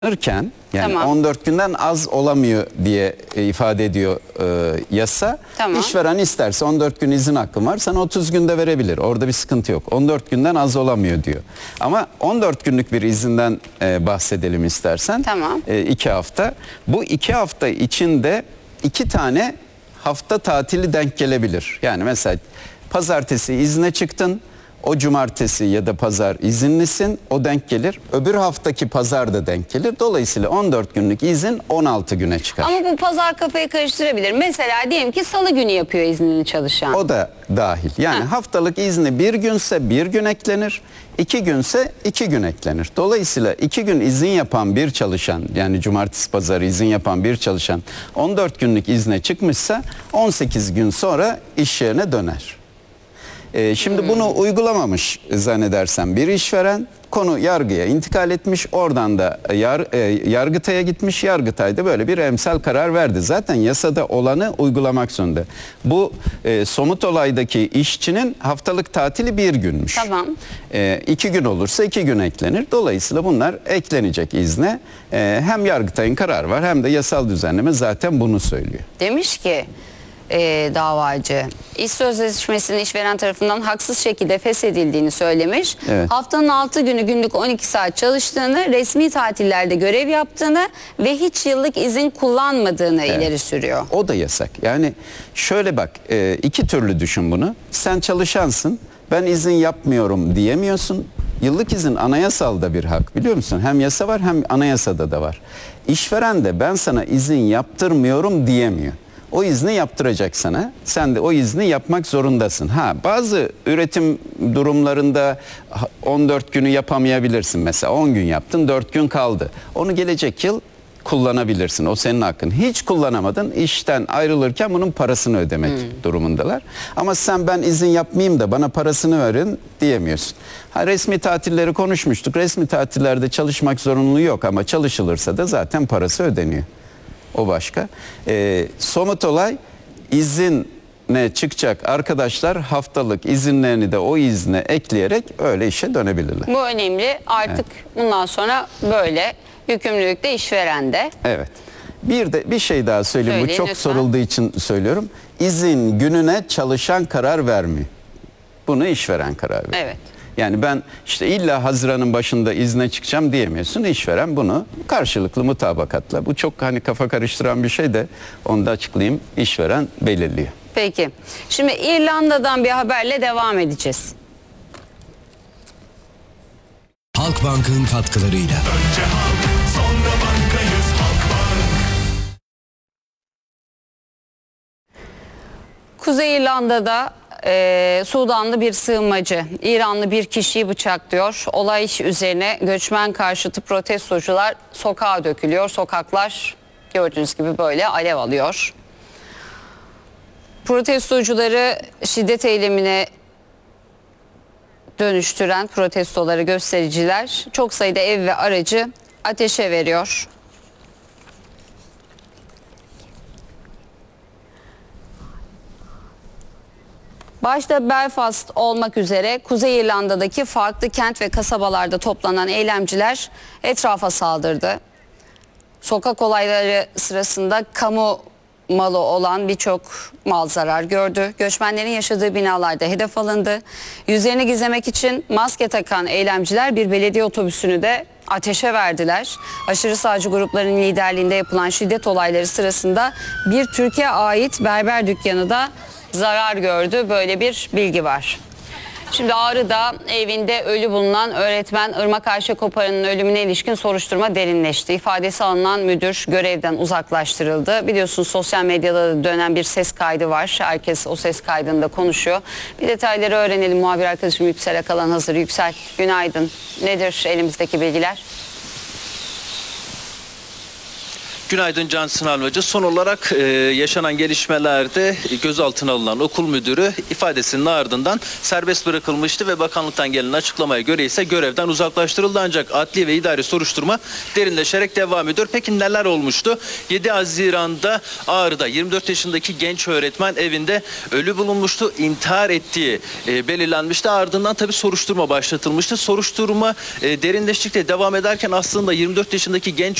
yani Tamam. 14 günden az olamıyor diye ifade ediyor yasa. Tamam. İşveren isterse 14 gün izin hakkım var, sana 30 günde verebilir. Orada bir sıkıntı yok. 14 günden az olamıyor diyor. Ama 14 günlük bir izinden bahsedelim istersen. Tamam. 2 hafta. Bu 2 hafta içinde 2 tane hafta tatili denk gelebilir. Yani mesela pazartesi izne çıktın. O cumartesi ya da pazar izinlisin, o denk gelir. Öbür haftaki pazar da denk gelir. Dolayısıyla 14 günlük izin 16 güne çıkar. Ama bu pazar kafayı karıştırabilir. Mesela diyelim ki salı günü yapıyor iznini çalışan. O da dahil. Yani haftalık izni bir günse bir gün eklenir, 2 günse 2 gün eklenir. Dolayısıyla 2 gün izin yapan bir çalışan, yani cumartesi pazarı izin yapan bir çalışan 14 günlük izne çıkmışsa 18 gün sonra iş yerine döner. Şimdi bunu uygulamamış zannedersem bir işveren, konu yargıya intikal etmiş, oradan da Yargıtay'a gitmiş. Yargıtay'da böyle bir emsal karar verdi. Zaten yasada olanı uygulamak zorunda. Bu somut olaydaki işçinin haftalık tatili bir günmüş. Tamam. 2 gün olursa 2 gün eklenir. Dolayısıyla bunlar eklenecek izne. Hem Yargıtay'ın kararı var hem de yasal düzenleme zaten bunu söylüyor. Demiş ki davacı, iş sözleşmesinin işveren tarafından haksız şekilde feshedildiğini söylemiş. Evet. Haftanın 6 günü günlük 12 saat çalıştığını, resmi tatillerde görev yaptığını ve hiç yıllık izin kullanmadığını ileri sürüyor. O da yasak. Yani şöyle bak, 2 türlü düşün bunu. Sen çalışansın, ben izin yapmıyorum diyemiyorsun. Yıllık izin anayasal da bir hak, biliyor musun? Hem yasa var hem anayasada da var. İşveren de ben sana izin yaptırmıyorum diyemiyor. O izni yaptıracak sana. Sen de o izni yapmak zorundasın. Bazı üretim durumlarında 14 günü yapamayabilirsin. Mesela 10 gün yaptın, 4 gün kaldı. Onu gelecek yıl kullanabilirsin. O senin hakkın. Hiç kullanamadın. İşten ayrılırken bunun parasını ödemek durumundalar. Ama sen ben izin yapmayayım da bana parasını verin diyemiyorsun. Resmi tatilleri konuşmuştuk. Resmi tatillerde çalışmak zorunluluğu yok ama çalışılırsa da zaten parası ödeniyor. O başka. Somut olay, izine çıkacak arkadaşlar haftalık izinlerini de o izne ekleyerek öyle işe dönebilirler. Bu önemli. Artık bundan sonra böyle yükümlülük de işverende. Evet. Bir de bir şey daha söyleyeyim. Söyleyin Bu çok lütfen. sorulduğu için söylüyorum. İzin gününe çalışan karar vermiyor. Bunu işveren karar veriyor. Evet. Yani ben işte illa Haziran'ın başında izne çıkacağım diyemiyorsun. İşveren bunu karşılıklı mutabakatla, bu çok hani kafa karıştıran bir şey de onu da açıklayayım, işveren belirliyor. Peki. Şimdi İrlanda'dan bir haberle devam edeceğiz. Halkbank'ın katkılarıyla. Önce halk, sonra bankayız Halkbank. Kuzey İrlanda'da Sudanlı bir sığınmacı İranlı bir kişiyi bıçaklıyor. Olay üzerine göçmen karşıtı protestocular sokağa dökülüyor. Sokaklar gördüğünüz gibi böyle alev alıyor. Protestocuları şiddet eylemine dönüştüren protestoları göstericiler çok sayıda ev ve aracı ateşe veriyor. Başta Belfast olmak üzere Kuzey İrlanda'daki farklı kent ve kasabalarda toplanan eylemciler etrafa saldırdı. Sokak olayları sırasında kamu malı olan birçok mal zarar gördü. Göçmenlerin yaşadığı binalarda hedef alındı. Yüzlerini gizlemek için maske takan eylemciler bir belediye otobüsünü de ateşe verdiler. Aşırı sağcı grupların liderliğinde yapılan şiddet olayları sırasında bir Türkiye ait berber dükkanı da zarar gördü. Böyle bir bilgi var. Şimdi Ağrı'da evinde ölü bulunan öğretmen Irmak Ayşe Koparan'ın ölümüne ilişkin soruşturma derinleşti. İfadesi alınan müdür görevden uzaklaştırıldı. Biliyorsunuz sosyal medyada dönen bir ses kaydı var. Herkes o ses kaydında konuşuyor. Bir detayları öğrenelim. Muhabir arkadaşım Yüksel Akalan hazır. Yüksel, günaydın. Nedir elimizdeki bilgiler? Günaydın Can Sınavcı. Son olarak yaşanan gelişmelerde gözaltına alınan okul müdürü ifadesinin ardından serbest bırakılmıştı ve bakanlıktan gelen açıklamaya göre ise görevden uzaklaştırıldı, ancak adli ve idari soruşturma derinleşerek devam ediyor. Peki neler olmuştu? 7 Haziran'da Ağrı'da 24 yaşındaki genç öğretmen evinde ölü bulunmuştu. İntihar ettiği belirlenmişti. Ardından tabii soruşturma başlatılmıştı. Soruşturma derinleştikçe devam ederken aslında 24 yaşındaki genç